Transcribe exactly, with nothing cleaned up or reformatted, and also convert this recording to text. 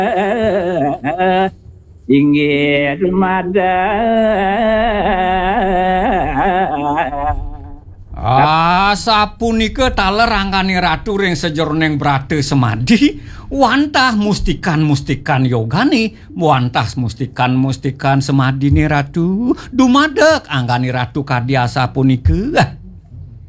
inggih dumada. Ah, sapunika taler angkane ratu ring sejeroning brade semadi wantah mustikan-mustikan yogane wantah mustikan-mustikan semadine ratu dumadeg angkane ratu kadya sapunika.